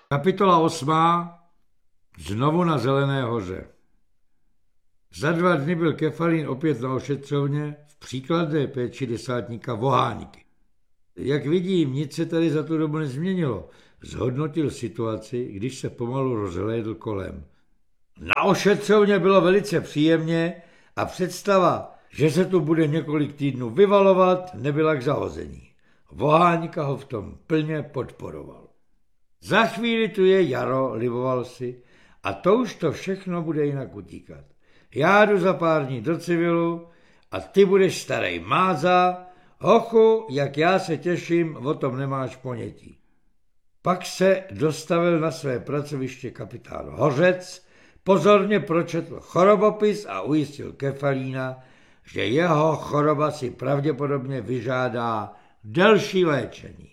Kapitola 8. Znovu na Zelené hoře. Za 2 dny byl Kefalín opět na ošetřovně v příkladné péči desátníka Voháňky. Jak vidím, nic se tady za tu dobu nezměnilo. Zhodnotil situaci, když se pomalu rozhlédl kolem. Na ošetřovně bylo velice příjemně a představa, že se tu bude několik týdnů vyvalovat, nebyla k zahození. Voháňka ho v tom plně podporoval. Za chvíli tu je jaro, liboval si, a to už to všechno bude jinak utíkat. Já jdu za pár dní do civilu a ty budeš starej máza. Hochu, jak já se těším, o tom nemáš ponětí. Pak se dostavil na své pracoviště kapitán Hořec, pozorně pročetl chorobopis a ujistil Kefalína, že jeho choroba si pravděpodobně vyžádá delší léčení.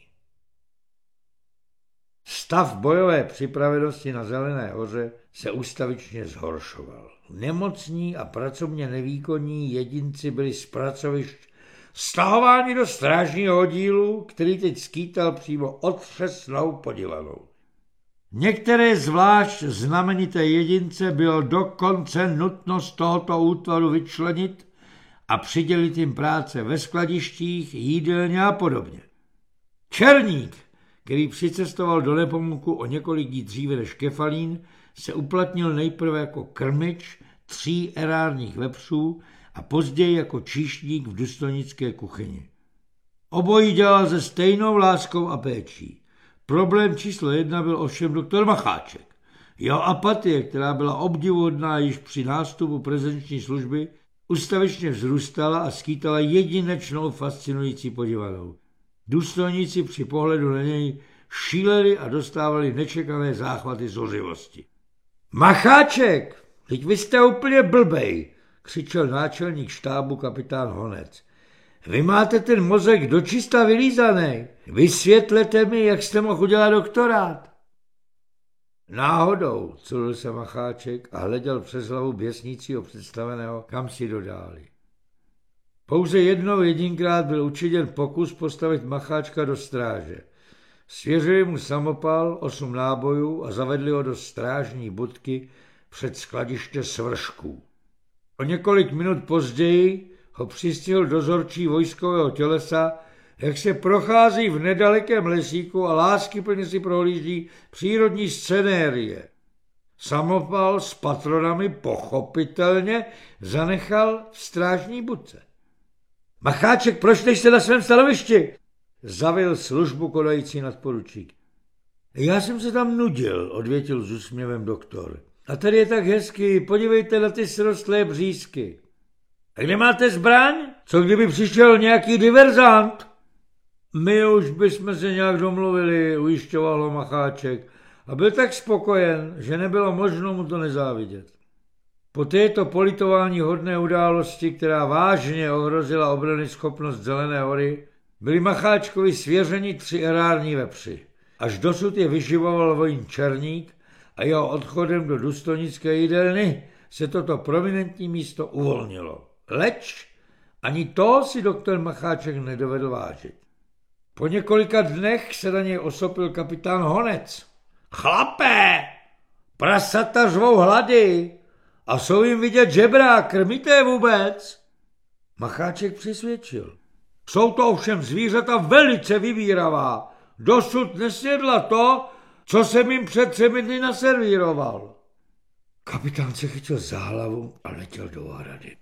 Stav bojové připravenosti na Zelené hoře se ustavičně zhoršoval. Nemocní a pracovně nevýkonní jedinci byli z pracovišť stahováni do strážního oddílu, který teď skýtal přímo otřesnou podivanou. Některé zvlášť znamenité jedince bylo dokonce nutno z tohoto útvaru vyčlenit a přidělit jim práce ve skladištích, jídelně a podobně. Černík, který přicestoval do Nepomuku o několik dní dříve než Kefalín, se uplatnil nejprve jako krmič 3 erárních vepřů a později jako číšník v důstojnické kuchyni. Obojí dělal se stejnou láskou a péčí. Problém číslo 1 byl ovšem doktor Macháček. Jeho apatie, která byla obdivuhodná již při nástupu prezenční služby, ustavičně vzrůstala a skýtala jedinečnou fascinující podivanou. Důstojníci při pohledu na něj šíleli a dostávali nečekané záchvaty zořivosti. Macháček, teď vy jste úplně blbej, křičel náčelník štábu kapitán Honec. Vy máte ten mozek dočista vylízaný. Vysvětlete mi, jak jste mohl udělat doktorát. Náhodou, culil se Macháček a hleděl přes hlavu běsnícího představeného, kam si dodáli. Pouze jedinkrát byl učiněn pokus postavit Macháčka do stráže. Svěřili mu samopal, 8 nábojů a zavedli ho do strážní budky před skladiště svršků. O několik minut později ho přistihl dozorčí vojskového tělesa, jak se prochází v nedalekém lesíku a láskyplně si prohlíží přírodní scenérie. Samopal s patronami pochopitelně zanechal v strážní budce. Macháček, proč nejste na svém stanovišti? Zavil službu konající nadporučík. Já jsem se tam nudil, odvětil s úsměvem doktor. A tady je tak hezky, podívejte na ty srostlé břízky. A kde máte zbraň? Co kdyby přišel nějaký diverzant? My už bychom se nějak domluvili, ujišťoval ho Macháček. A byl tak spokojen, že nebylo možno mu to nezávidět. Po této politování hodné události, která vážně ohrozila obranyschopnost Zelené hory, byli Macháčkovi svěřeni 3 erární vepři. Až dosud je vyživoval vojín Černík a jeho odchodem do důstojnické jídelny se toto prominentní místo uvolnilo. Leč ani to si doktor Macháček nedovedl vážit. Po několika dnech se na něj osopil kapitán Honec. Chlape, prasata řvou hlady a jsou jim vidět žebra, krmíte je vůbec? Macháček přisvědčil. Jsou to ovšem zvířata velice vybíravá. Dosud nesnědla to, co jsem jim před 3 dny naservíroval. Kapitán se chytil za hlavu a letěl do ohrady.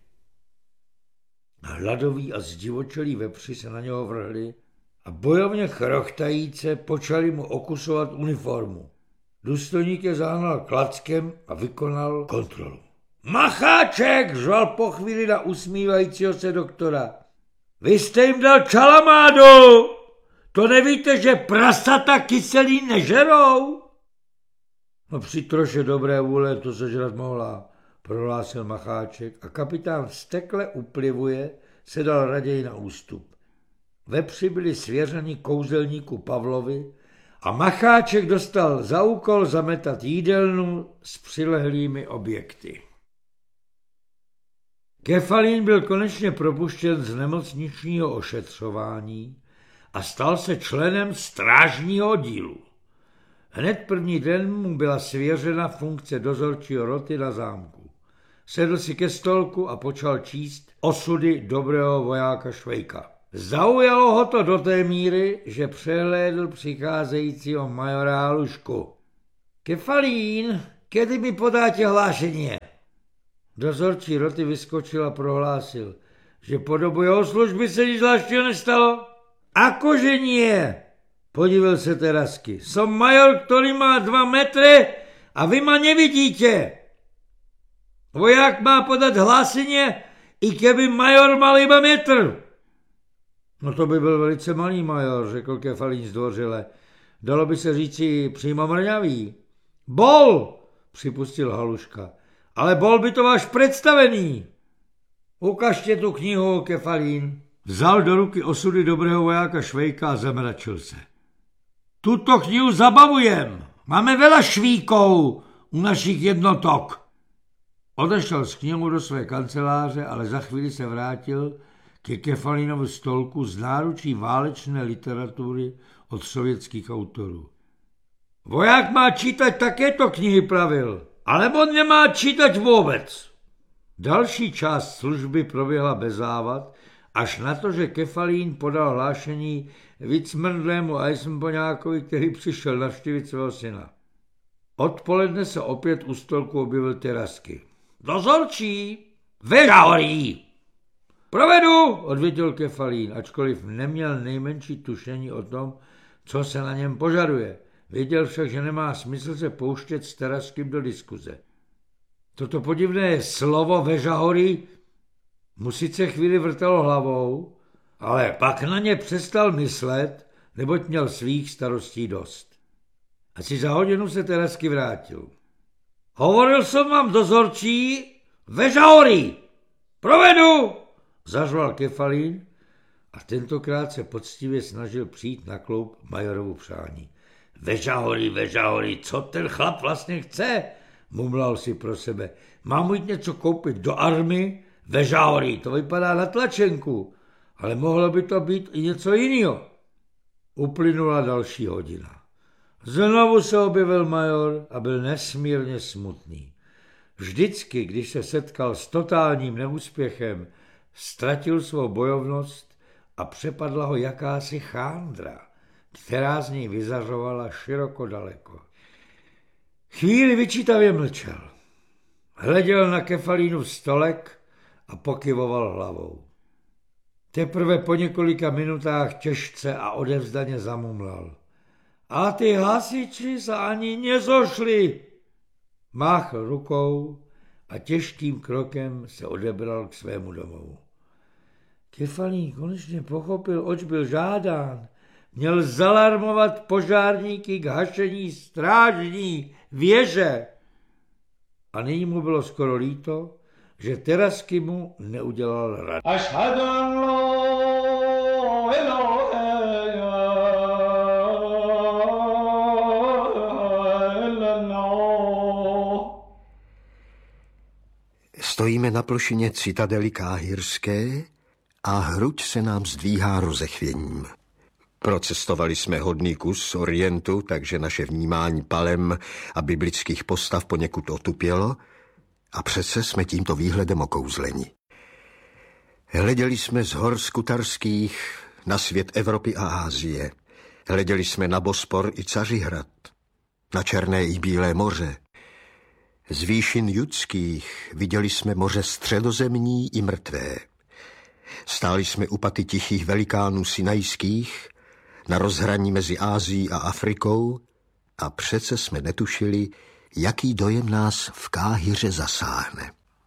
Hladoví a zdivočelí vepři se na něho vrhli a bojovně chrochtajíce počali mu okusovat uniformu. Důstojník je zahnal klackem a vykonal kontrolu. Macháček, řval po chvíli na usmívajícího se doktora. Vy jste jim dal čalamádu! To nevíte, že prasata kyselí nežerou? No při troše dobré vůle to sežrat mohla, prohlásil Macháček a kapitán vztekle uplivuje se dal raději na ústup. Vepři byli svěřeni kouzelníku Pavlovi a Macháček dostal za úkol zametat jídelnu s přilehlými objekty. Kefalín byl konečně propuštěn z nemocničního ošetřování a stal se členem strážního oddílu. Hned první den mu byla svěřena funkce dozorčího roty na zámku. Sedl si ke stolku a počal číst osudy dobrého vojáka Švejka. Zaujalo ho to do té míry, že přehlédl přicházejícího majora Halušku. Kefalín, kedy mi podáte hlášení? Dozorčí roty vyskočil a prohlásil, že po dobu jeho služby se nic zvláštního nestalo. Akože nie? Podíval se Terasky. Som major, který má 2 metry a vy ma nevidíte. Voják má podat hlásení, i keby major mal iba metr. No to by byl velice malý major, řekl Kefalín zdvořile. Dalo by se říci přímo mrňavý. Bol, připustil Haluška. Ale bol by to váš představený. Ukažte tu knihu, Kefalín. Vzal do ruky osudy dobrého vojáka Švejka a zamračil se. Tuto knihu zabavujem. Máme veľa švíkov u našich jednotok. Odešel z knihu do své kanceláře, ale za chvíli se vrátil ke Kefalínovu stolku z náručí válečné literatury od sovětských autorů. Voják má čítať takéto knihy, pravil, alebo nemá čítať vůbec. Další část služby proběhla bez závad, až na to, že Kefalín podal hlášení vicmrdlému Eisenboňákovi, který přišel navštívit svého syna. Odpoledne se opět u stolku objevil Terasky. Dozorčí, veža horí. Provedu, odvětil Kefalín, ačkoliv neměl nejmenší tušení o tom, co se na něm požaduje. Věděl však, že nemá smysl se pouštět s Teraskym do diskuze. Toto podivné slovo veža horí mu sice chvíli vrtalo hlavou, ale pak na ně přestal myslet, neboť měl svých starostí dost. Asi za hodinu se Terasky vrátil. Hovoril jsem vám, dozorčí, veža horí. Provedu, zařval Kefalín a tentokrát se poctivě snažil přijít na kloub majorovu přání. Veža horí, co ten chlap vlastně chce? Mumlal si pro sebe. Mám jít něco koupit do army? Veža horí, to vypadá na tlačenku, ale mohlo by to být i něco jiného. Uplynula další hodina. Znovu se objevil major a byl nesmírně smutný. Vždycky, když se setkal s totálním neúspěchem, ztratil svou bojovnost a přepadla ho jakási chándra, která z něj vyzařovala široko daleko. Chvíli vyčítavě mlčel. Hleděl na Kefalínův stolek a pokyvoval hlavou. Teprve po několika minutách těžce a odevzdaně zamumlal. A ty hasiči se ani nezošli. Máchl rukou a těžkým krokem se odebral k svému domovu. Kefalín konečně pochopil, oč byl žádán. Měl zalarmovat požárníky k hašení strážní věže. A nyní mu bylo skoro líto, že Terasky mu neudělal radu. Stojíme na plošině citadely Káhirské a hruď se nám zdvíhá rozechvěním. Procestovali jsme hodný kus z Orientu, takže naše vnímání palem a biblických postav poněkud otupělo a přece jsme tímto výhledem okouzleni. Hleděli jsme z hor skutarských na svět Evropy a Ázie. Hleděli jsme na Bospor i Cařihrad, na Černé i Bílé moře. Z výšin judských viděli jsme moře středozemní i mrtvé. Stáli jsme u paty tichých velikánů sinajských, na rozhraní mezi Ázií a Afrikou a přece jsme netušili, jaký dojem nás v Káhiře zasáhne.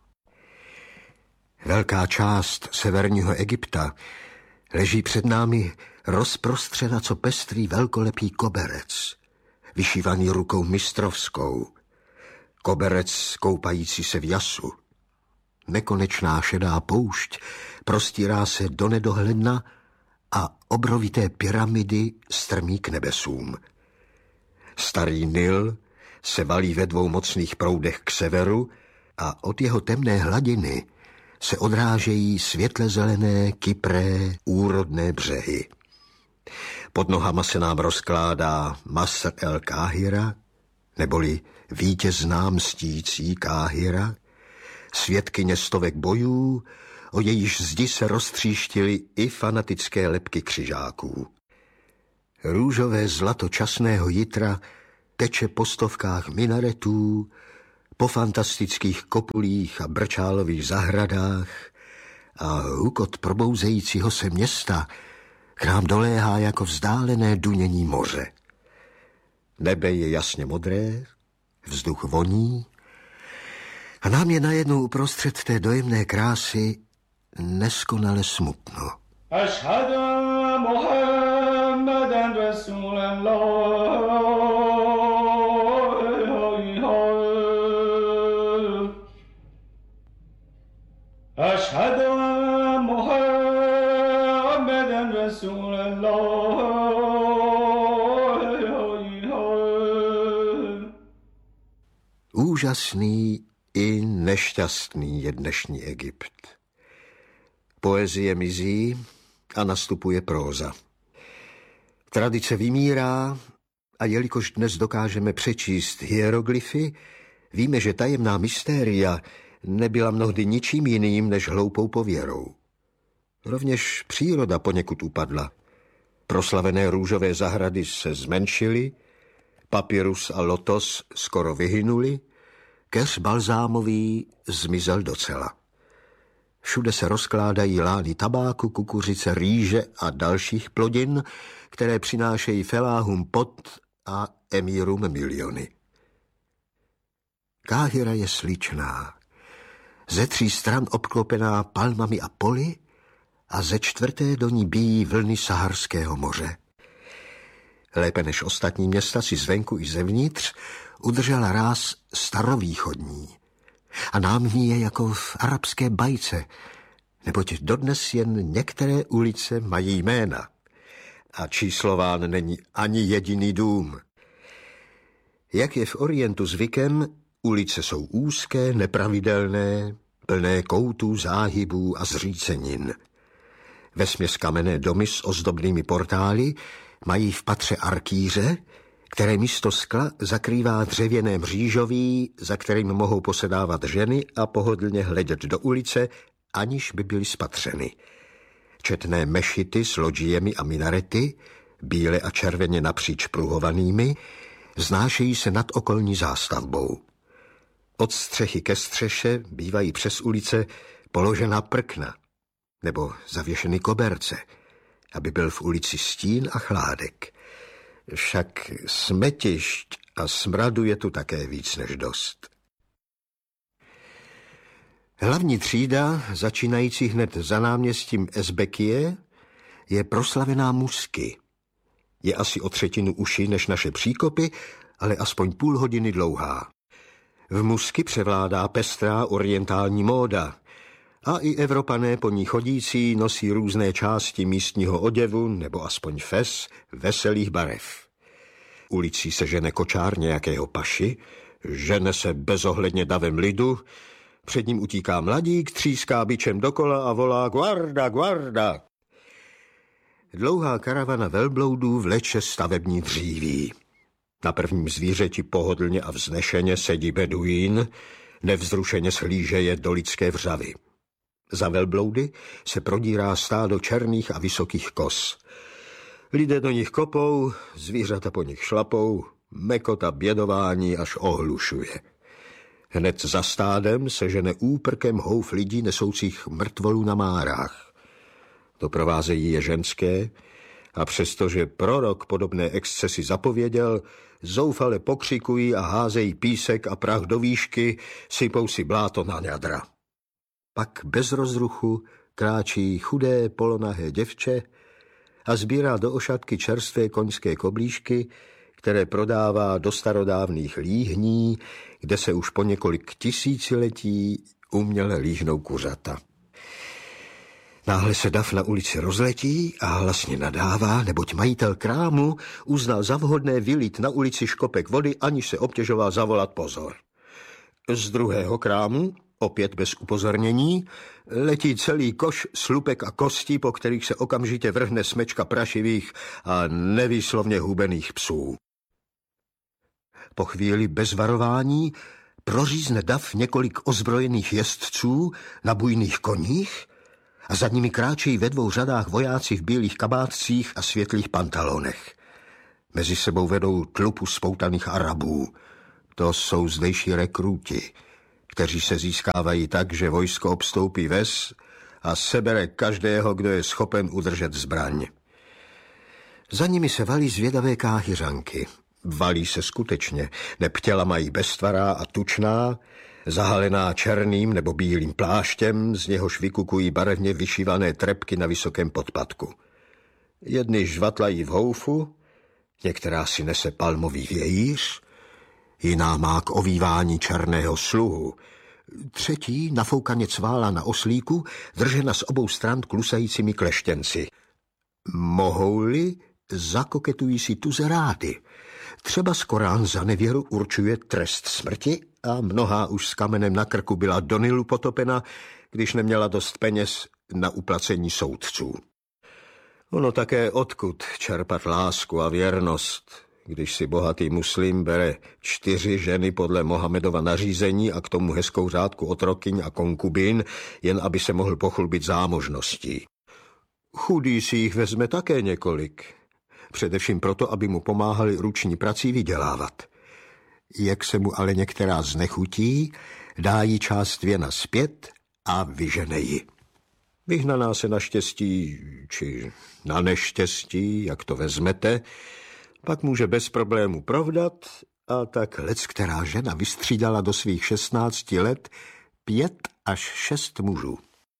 Velká část severního Egypta leží před námi rozprostřena co pestrý velkolepý koberec, vyšívaný rukou mistrovskou, koberec koupající se v jasu. Nekonečná šedá poušť prostírá se do nedohledna a obrovité pyramidy strmí k nebesům. Starý Nil se valí ve 2 mocných proudech k severu a od jeho temné hladiny se odrážejí světle zelené, kypré, úrodné břehy. Pod nohama se nám rozkládá Masr el Káhira, neboli vítězná mstící Káhira, svědkyně stovek bojů, o jejíž zdi se roztříštily i fanatické lebky křižáků. Růžové zlato časného jitra teče po stovkách minaretů, po fantastických kopulích a brčálových zahradách a hukot probouzejícího se města k nám doléhá jako vzdálené dunění moře. Nebe je jasně modré, vzduch voní a nám je najednou uprostřed té dojemné krásy neskonale smutno. Ašhadu Muhammadan Rasulullah. Ašhadu Muhammadan Rasulullah. Úžasný i nešťastný je dnešní Egypt. Poezie mizí a nastupuje próza. Tradice vymírá a jelikož dnes dokážeme přečíst hieroglyfy, víme, že tajemná mystéria nebyla mnohdy ničím jiným než hloupou pověrou. Rovněž příroda poněkud upadla. Proslavené růžové zahrady se zmenšily, papyrus a lotos skoro vyhynuli, keř balzámový zmizel docela. Všude se rozkládají lány tabáku, kukuřice, rýže a dalších plodin, které přinášejí feláhům pot a emírům miliony. Káhira je sličná, ze 3 stran obklopená palmami a poli a ze 4. do ní bijí vlny Saharského moře. Lépe než ostatní města si zvenku i zevnitř udržela ráz starovýchodní. A nám v ní je jako v arabské bajce, neboť dodnes jen některé ulice mají jména a číslován není ani jediný dům. Jak je v Orientu zvykem, ulice jsou úzké, nepravidelné, plné koutů, záhybů a zřícenin. Vesměs kamenné domy s ozdobnými portály mají v patře arkýře, které místo skla zakrývá dřevěné mřížoví, za kterým mohou posedávat ženy a pohodlně hledět do ulice, aniž by byly spatřeny. Četné mešity s lodžiemi a minarety, bíle a červeně napříč pruhovanými, vznášejí se nad okolní zástavbou. Od střechy ke střeše bývají přes ulice položena prkna nebo zavěšeny koberce, aby byl v ulici stín a chládek. Však smetišť a smradu je tu také víc než dost. Hlavní třída, začínající hned za náměstím Ezbekie, je proslavená Musky. Je asi o 1/3 uší než naše příkopy, ale aspoň půl hodiny dlouhá. V Musky převládá pestrá orientální móda a i Evropané po ní chodící nosí různé části místního oděvu nebo aspoň fes veselých barev. Ulicí se žene kočár nějakého paši, žene se bezohledně davem lidu, před ním utíká mladík, tříská bičem dokola a volá guarda, guarda. Dlouhá karavana velbloudů vleče stavební dříví. Na prvním zvířeti pohodlně a vznešeně sedí beduín, nevzrušeně shlížeje do lidské vřavy. Za velbloudy se prodírá stádo černých a vysokých kos. Lidé do nich kopou, zvířata po nich šlapou, mekota bědování až ohlušuje. Hned za stádem se žene úprkem houf lidí nesoucích mrtvolů na márách. Doprovázejí je ženské a přestože prorok podobné excesy zapověděl, zoufale pokřikují a házejí písek a prach do výšky, sypou si bláto na ňadra. Pak bez rozruchu kráčí chudé polonahé děvče a sbírá do ošatky čerstvé koňské koblížky, které prodává do starodávných líhní, kde se už po několik tisíciletí uměle líhnou kuřata. Náhle se dav na ulici rozletí a hlasně nadává, neboť majitel krámu uznal za vhodné vylít na ulici škopek vody, aniž se obtěžoval zavolat pozor. Z druhého krámu opět bez upozornění, letí celý koš slupek a kostí, po kterých se okamžitě vrhne smečka prašivých a nevýslovně hubených psů. Po chvíli bez varování prořízne dav několik ozbrojených jezdců na bujných koních a za nimi kráčejí ve 2 řadách vojáci v bílých kabátcích a světlých pantalonech. Mezi sebou vedou tlupu spoutaných Arabů. To jsou zdejší rekruti, kteří se získávají tak, že vojsko obstoupí ves a sebere každého, kdo je schopen udržet zbraň. Za nimi se valí zvědavé káhyřanky. Valí se skutečně, neb těla mají beztvará a tučná, zahalená černým nebo bílým pláštěm, z něhož vykukují barevně vyšívané trepky na vysokém podpatku. Jedny žvatlají v houfu, některá si nese palmový vějíř, jiná má k ovívání černého sluhu, třetí nafoukaně cvála na oslíku, držena z obou stran klusajícími kleštěnci. Mohou-li, zakoketují si tuzerády. Třeba z Korán za nevěru určuje trest smrti a mnohá už s kamenem na krku byla do Nilu potopena, když neměla dost peněz na uplacení soudců. Ono také odkud čerpat lásku a věrnost, když si bohatý muslim bere 4 ženy podle Mohamedova nařízení a k tomu hezkou řádku otrokyň a konkubín, jen aby se mohl pochlubit zámožností. Chudý si jich vezme také několik, především proto, aby mu pomáhali ruční prací vydělávat. Jak se mu ale některá znechutí, dá jí část věna zpět a vyžene ji. Vyhnaná se na štěstí, či na neštěstí, jak to vezmete, pak může bez problému provdat a tak leckterá žena vystřídala do svých 16 let 5 až 6 mužů.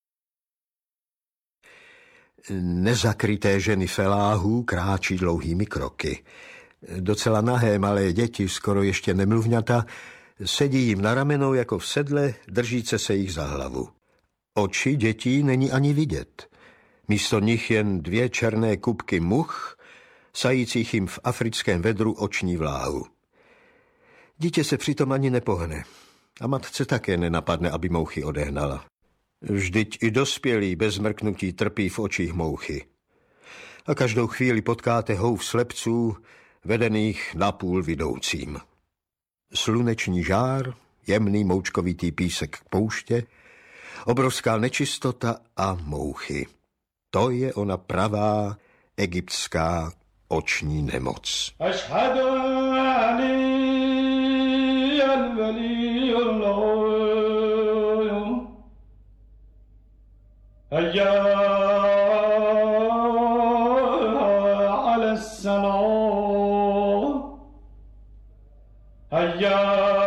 Nezakryté ženy feláhů kráčí dlouhými kroky. Docela nahé malé děti, skoro ještě nemluvňata, sedí jim na ramenou jako v sedle, držíce se jich za hlavu. Oči dětí není ani vidět. Místo nich jen 2 černé kupky much, sajících jim v africkém vedru oční vláhu. Dítě se přitom ani nepohne a matce také nenapadne, aby mouchy odehnala. Vždyť i dospělí bez mrknutí trpí v očích mouchy. A každou chvíli potkáte houf slepců, vedených napůl vidoucím. Sluneční žár, jemný moučkovitý písek pouště, obrovská nečistota a mouchy. To je ona pravá egyptská oční nemoc. Ašhadu aliyyal waliyullah. Hayya ala salah. Hayya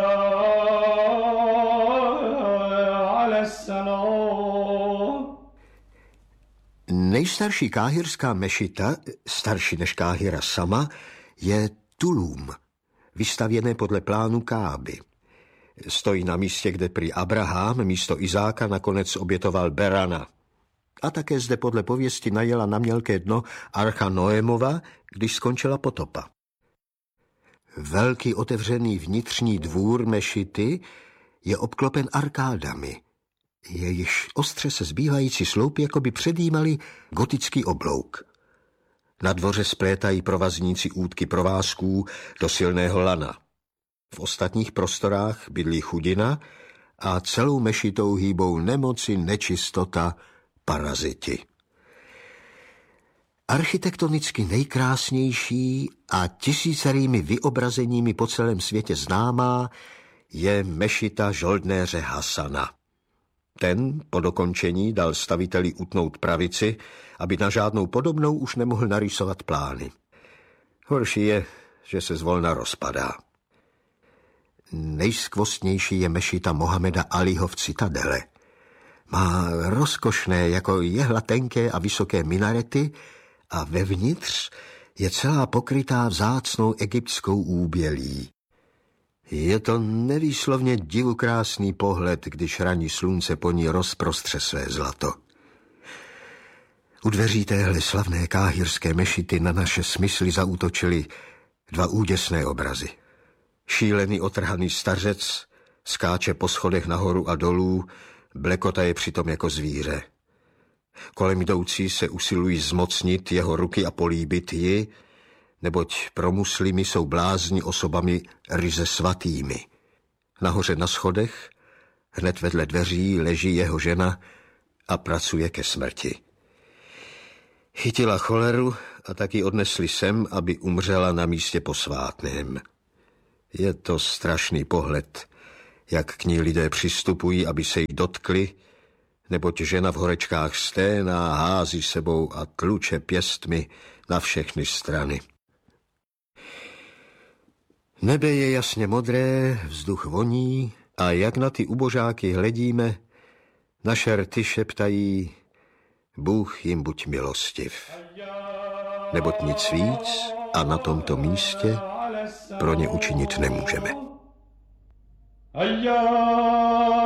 ala salah. Nejstarší káhirská mešita, starší než Káhira sama, je Tulum, vystavěné podle plánu Káby. Stojí na místě, kde prý Abraham místo Izáka nakonec obětoval Berana. A také zde podle pověsti najela na mělké dno archa Noémova, když skončila potopa. Velký otevřený vnitřní dvůr mešity je obklopen arkádami. Jejichž ostře se zbývající sloupy jakoby předjímaly gotický oblouk. Na dvoře splétají provazníci útky provázků do silného lana. V ostatních prostorách bydlí chudina a celou mešitou hýbou nemoci, nečistota, paraziti. Architektonicky nejkrásnější a tisícerými vyobrazeními po celém světě známá je mešita žoldnéře Hasana. Ten po dokončení dal staviteli utnout pravici, aby na žádnou podobnou už nemohl narýsovat plány. Horší je, že se zvolna rozpadá. Nejskvostnější je mešita Mohameda Alího v Citadele. Má rozkošné jako jehla tenké a vysoké minarety a vevnitř je celá pokrytá vzácnou egyptskou úbělí. Je to nevýslovně divokrásný pohled, když ranní slunce po ní rozprostře své zlato. U dveří téhle slavné káhirské mešity na naše smysly zaútočily 2 úděsné obrazy. Šílený otrhaný stařec Skáče po schodech nahoru a dolů, blekota je přitom jako zvíře. Kolem jdoucí se usilují zmocnit jeho ruky a políbit ji, neboť pro muslimy jsou blázni osobami ryze svatými. Nahoře na schodech, hned vedle dveří, leží jeho žena a pracuje ke smrti. Chytila choleru a taky odnesli sem, aby umřela na místě posvátném. Je to strašný pohled, jak k ní lidé přistupují, aby se jí dotkli, neboť žena v horečkách sténá, hází sebou a tluče pěstmi na všechny strany. Nebe je jasně modré, vzduch voní a jak na ty ubožáky hledíme, naše rty šeptají: Bůh jim buď milostiv. Neboť nic víc a na tomto místě pro ně učinit nemůžeme.